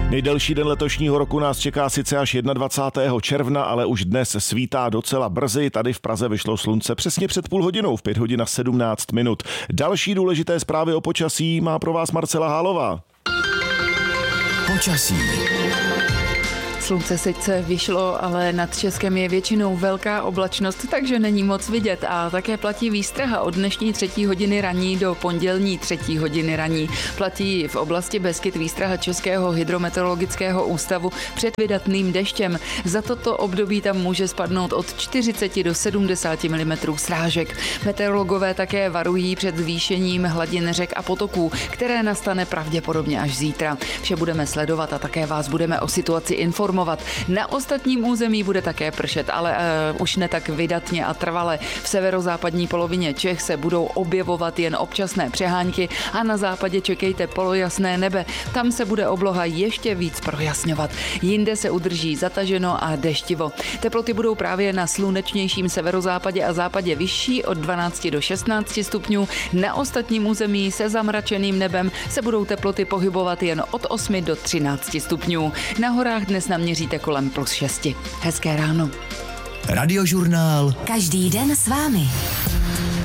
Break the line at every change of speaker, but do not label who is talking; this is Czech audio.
Nejdelší den letošního roku nás čeká sice až 21. června, ale už dnes svítá docela brzy. Tady v Praze vyšlo slunce přesně před půl hodinou, v 5 hodin a 17 minut. Další důležité zprávy o počasí má pro vás Marcela Hálová.
Počasí.
Slunce sice vyšlo, ale nad Českem je většinou velká oblačnost, takže není moc vidět a také platí výstraha od dnešní 3. hodiny raní do pondělní 3. hodiny raní. Platí v oblasti Beskyt výstraha Českého hydrometeorologického ústavu před vydatným deštěm. Za toto období tam může spadnout od 40 do 70 mm srážek. Meteorologové také varují před zvýšením hladin řek a potoků, které nastane pravděpodobně až zítra. Vše budeme sledovat a také vás budeme o situaci informovat. Na ostatním území bude také pršet, ale už ne tak vydatně a trvale. V severozápadní polovině Čech se budou objevovat jen občasné přehánky a na západě čekejte polojasné nebe. Tam se bude obloha ještě víc projasňovat. Jinde se udrží zataženo a deštivo. Teploty budou právě na slunečnějším severozápadě a západě vyšší od 12 do 16 stupňů. Na ostatním území se zamračeným nebem se budou teploty pohybovat jen od 8 do 13 stupňů. Na horách dnes naměříte kolem +6. Hezké ráno.
Radiožurnál.
Každý den s vámi.